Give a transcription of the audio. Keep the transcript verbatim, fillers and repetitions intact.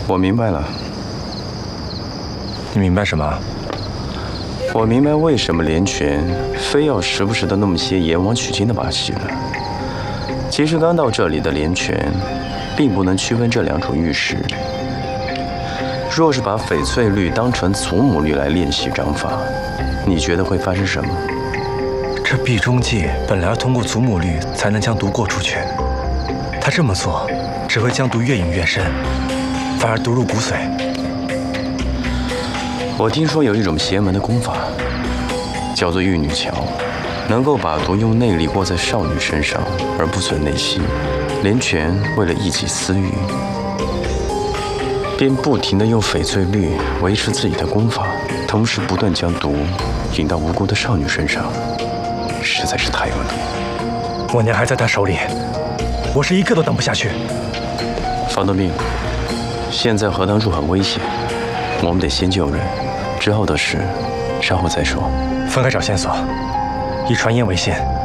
我明白了。 你明白什么？ 我明白为什么连泉非要时不时的弄些阎王取经的把戏了。其实刚到这里的连泉，并不能区分这两种玉石。若是把翡翠绿当成祖母绿来练习掌法，你觉得会发生什么？ 这壁中计本来要通过祖母绿才能将毒过出去，他这么做只会将毒越引越深，反而毒入骨髓。 我听说有一种邪门的功法，叫做玉女桥，能够把毒用内力过在少女身上而不损内息。连泉为了一己私欲，便不停地用翡翠绿维持自己的功法，同时不断将毒引到无辜的少女身上，实在是太恶毒。 我娘还在他手里，我是一刻都等不下去。 方东兵，现在河塘处很危险，我们得先救人，之后的事稍后再说。 分开找线索，以传言为线。